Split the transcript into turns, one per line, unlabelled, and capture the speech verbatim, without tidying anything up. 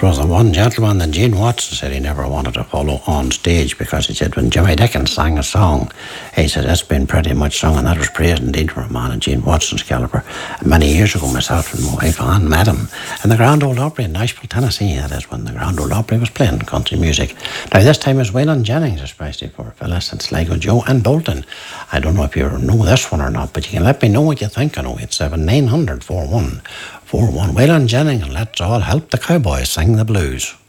That was the one gentleman that Gene Watson said he never wanted to follow on stage, because he said when Jimmy Dickens sang a song, he said it's been pretty much sung, and that was praise indeed for a man of Gene Watson's calibre. Many years ago, myself and my wife Anne met him in the Grand Ole Opry in Nashville, Tennessee. That is when the Grand Ole Opry was playing country music. Now this time is Waylon Jennings, especially for Phyllis and Sligo Joe and Bolton. I don't know if you know this one or not, but you can let me know what you think on oh eight seven nine hundred four one four one. Waylon Jennings, and let's all help the cowboys sing the blues.